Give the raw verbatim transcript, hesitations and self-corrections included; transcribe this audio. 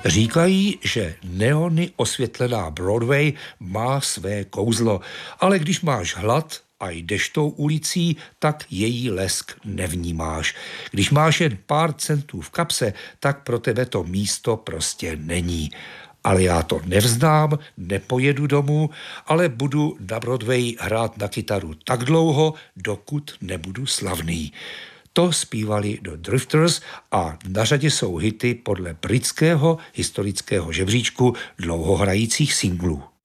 Říkají, že neony osvětlená Broadway má své kouzlo, ale když máš hlad a jdeš tou ulicí, tak její lesk nevnímáš. Když máš jen pár centů v kapse, tak pro tebe to místo prostě není. Ale já to nevzdám, nepojedu domů, ale budu na Broadway hrát na kytaru tak dlouho, dokud nebudu slavný. To zpívali The Drifters a na řadě jsou hity podle britského historického žebříčku dlouhohrajících singlů.